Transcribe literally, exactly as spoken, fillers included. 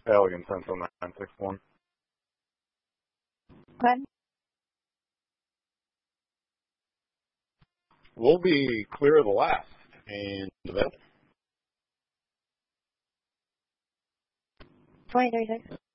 Allegan Central nine six one. When? We'll be clear of the last and available. twenty thirty-six.